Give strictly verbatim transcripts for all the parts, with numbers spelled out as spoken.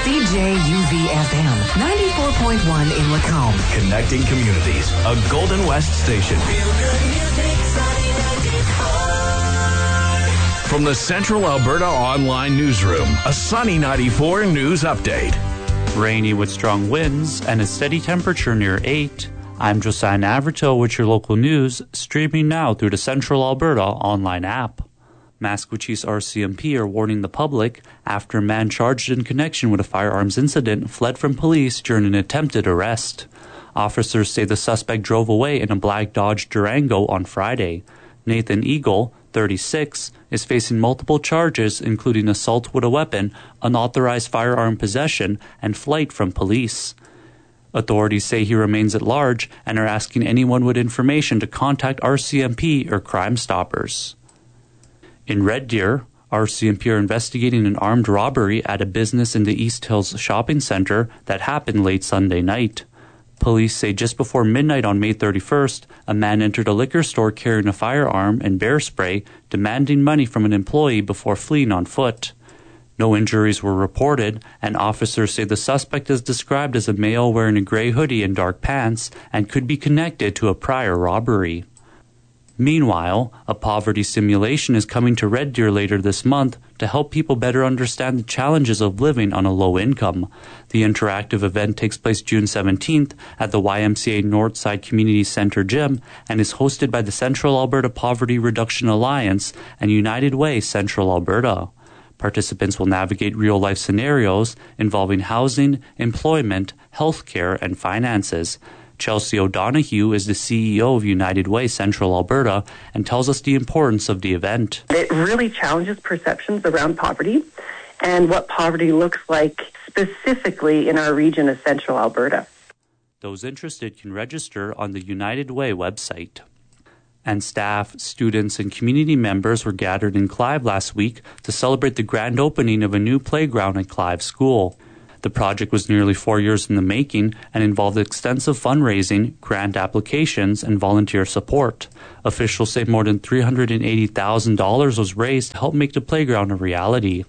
C J U V F M, ninety-four point one in Lacombe. Connecting communities, a Golden West station. From the Central Alberta Online Newsroom, a Sunny ninety-four news update. Rainy with strong winds and a steady temperature near eight. I'm Josiah Navrito with your local news, streaming now through the Central Alberta Online app. Maskwacis R C M P are warning the public after a man charged in connection with a firearms incident fled from police during an attempted arrest. Officers say the suspect drove away in a black Dodge Durango on Friday. Nathan Eagle, thirty-six, is facing multiple charges including assault with a weapon, unauthorized firearm possession, and flight from police. Authorities say he remains at large and are asking anyone with information to contact R C M P or Crime Stoppers. In Red Deer, R C M P are investigating an armed robbery at a business in the East Hills shopping center that happened late Sunday night. Police say just before midnight on May thirty-first, a man entered a liquor store carrying a firearm and bear spray, demanding money from an employee before fleeing on foot. No injuries were reported, and officers say the suspect is described as a male wearing a gray hoodie and dark pants and could be connected to a prior robbery. Meanwhile, a poverty simulation is coming to Red Deer later this month to help people better understand the challenges of living on a low income. The interactive event takes place June seventeenth at the Y M C A Northside Community Center Gym and is hosted by the Central Alberta Poverty Reduction Alliance and United Way Central Alberta. Participants will navigate real-life scenarios involving housing, employment, healthcare, and finances. Chelsea O'Donoghue is the C E O of United Way Central Alberta and tells us the importance of the event. It really challenges perceptions around poverty and what poverty looks like specifically in our region of Central Alberta. Those interested can register on the United Way website. And staff, students, and community members were gathered in Clive last week to celebrate the grand opening of a new playground at Clive School. The project was nearly four years in the making and involved extensive fundraising, grant applications, and volunteer support. Officials say more than three hundred eighty thousand dollars was raised to help make the playground a reality.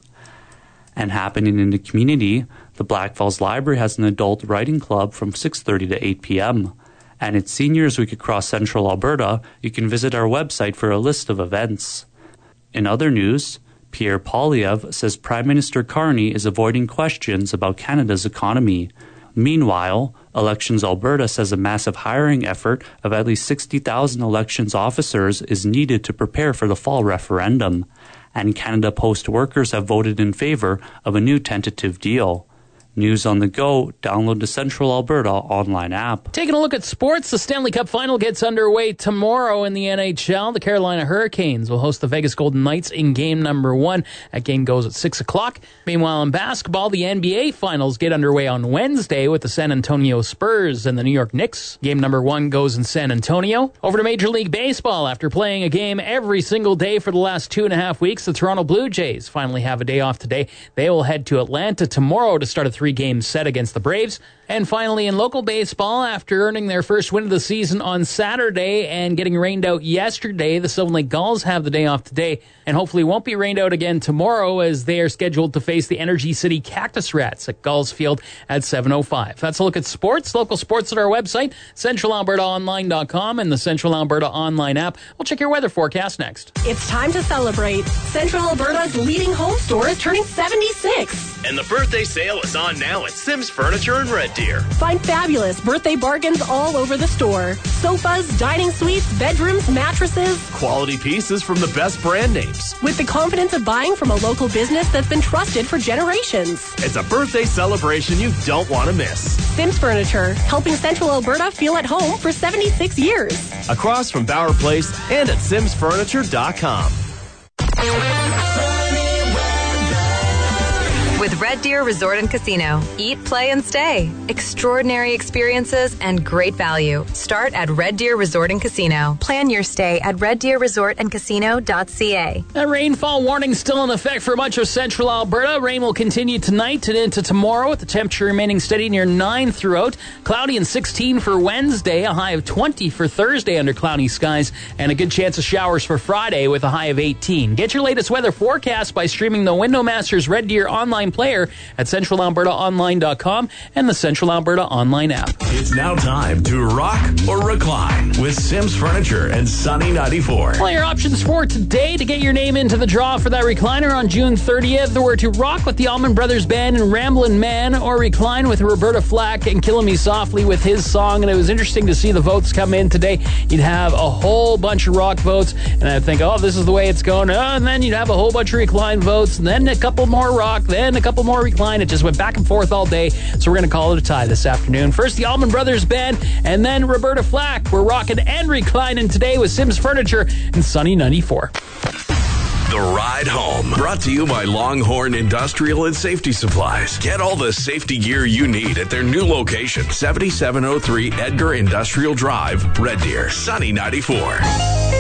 And happening in the community, the Black Falls Library has an adult writing club from six thirty to eight p.m. And it's Seniors Week across Central Alberta. You can visit our website for a list of events. In other news, Pierre Poilievre says Prime Minister Carney is avoiding questions about Canada's economy. Meanwhile, Elections Alberta says a massive hiring effort of at least sixty thousand elections officers is needed to prepare for the fall referendum. And Canada Post workers have voted in favor of a new tentative deal. News on the go, download the Central Alberta online app. Taking a look at sports, the Stanley Cup Final gets underway tomorrow in the N H L. The Carolina Hurricanes will host the Vegas Golden Knights in game number one. That game goes at six o'clock. Meanwhile, in basketball, the N B A Finals get underway on Wednesday with the San Antonio Spurs and the New York Knicks. Game number one goes in San Antonio. Over to Major League Baseball. After playing a game every single day for the last two and a half weeks, the Toronto Blue Jays finally have a day off today. They will head to Atlanta tomorrow to start a three-game set against the Braves. And finally, in local baseball, after earning their first win of the season on Saturday and getting rained out yesterday, the Sylvan Lake Gulls have the day off today and hopefully won't be rained out again tomorrow as they are scheduled to face the Energy City Cactus Rats at Gulls Field at seven oh five. That's a look at sports. Local sports at our website, central alberta online dot com and the Central Alberta Online app. We'll check your weather forecast next. It's time to celebrate. Central Alberta's leading home store is turning seventy-six. And the birthday sale is on now at Sims Furniture in Red Deer. Find fabulous birthday bargains all over the store. Sofas, dining suites, bedrooms, mattresses. Quality pieces from the best brand names. With the confidence of buying from a local business that's been trusted for generations. It's a birthday celebration you don't want to miss. Sims Furniture, helping Central Alberta feel at home for seventy-six years. Across from Bauer Place and at sims furniture dot com. With Red Deer Resort and Casino. Eat, play, and stay. Extraordinary experiences and great value. Start at Red Deer Resort and Casino. Plan your stay at red deer resort and casino dot c a. A rainfall warning still in effect for much of central Alberta. Rain will continue tonight and into tomorrow with the temperature remaining steady near nine throughout. Cloudy and sixteen for Wednesday, a high of twenty for Thursday under cloudy skies, and a good chance of showers for Friday with a high of eighteen. Get your latest weather forecast by streaming the Window Masters Red Deer online platform player at central alberta online dot com and the Central Alberta Online app. It's now time to rock or recline with Sims Furniture and Sunny ninety-four. Well, your options for today to get your name into the draw for that recliner on June thirtieth were to rock with the Allman Brothers Band and Ramblin' Man, or recline with Roberta Flack and Killin' Me Softly with his song. And it was interesting to see the votes come in today. You'd have a whole bunch of rock votes, and I'd think, oh, this is the way it's going. Oh, and then you'd have a whole bunch of recline votes, and then a couple more rock, then a couple more recline. It just went back and forth all day, so we're going to call it a tie this afternoon. First, the Allman Brothers Band, and then Roberta Flack. We're rocking and reclining today with Sims Furniture and Sunny ninety-four. The Ride Home, brought to you by Longhorn Industrial and Safety Supplies. Get all the safety gear you need at their new location, seventy-seven oh three Edgar Industrial Drive, Red Deer. Sunny ninety-four.